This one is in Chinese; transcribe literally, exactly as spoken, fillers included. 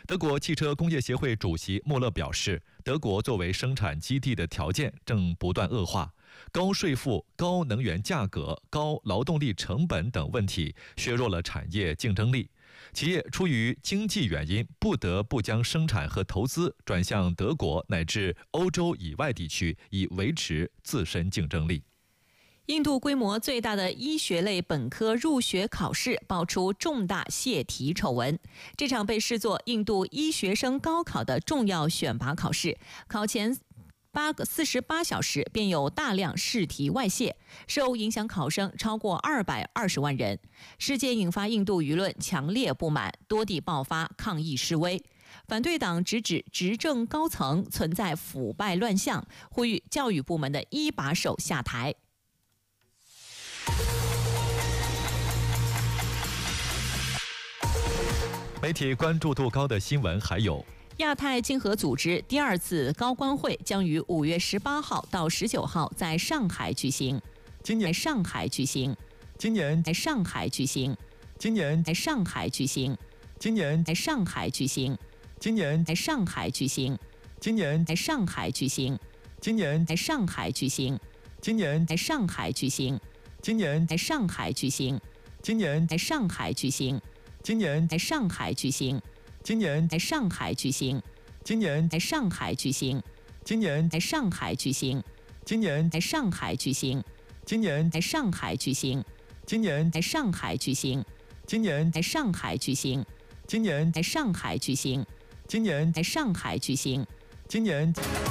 德国汽车工业协会主席穆勒表示，德国作为生产基地的条件正不断恶化，高税负、高能源价格、高劳动力成本等问题削弱了产业竞争力。企业出于经济原因，不得不将生产和投资转向德国乃至欧洲以外地区，以维持自身竞争力。 印度规模最大的医学类本科入学考试爆出重大泄题丑闻。这场被视作印度医学生高考的重要选拔考试，考前八个四十八小时便有大量试题外泄，受影响考生超过二百二十万人。事件引发印度舆论强烈不满，多地爆发抗议示威。反对党直指执政高层存在腐败乱象，呼吁教育部门的一把手下台。 媒体关注度高的新闻还有： 亚太经合组织第二次高官会将于五月十八号到十九号在上海举行。 今年上海举行， 今年在上海举行， 今年在上海举行， 今年在上海举行， 今年在上海举行， 今年在上海举行， 今年在上海举行， 今年在上海举行， 今年在上海举行， 今年在上海举行， 今年在上海举行， 今年在上海举行， 今年在上海举行， 今年在上海举行， 今年在上海举行， 今年在上海举行， 今年在上海举行， 今年在上海举行， 今年在上海举行， 今年在上海举行， 今年